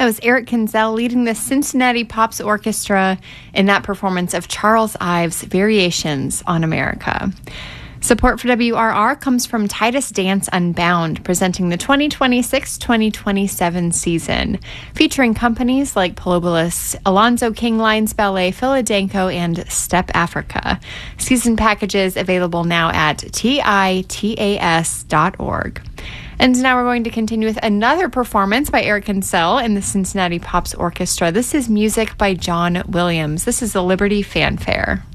was Eric Kinzel leading the Cincinnati Pops Orchestra in that performance of Charles Ives' Variations on America. Support for WRR comes from Titus Dance Unbound, presenting the 2026-2027 season, featuring companies like Polobolus, Alonzo King Lions Ballet, Philadanco, and Step Africa. Season packages available now at titas.org. And now we're going to continue with another performance by Eric Kinzel and the Cincinnati Pops Orchestra. This is music by John Williams. This is the Liberty Fanfare.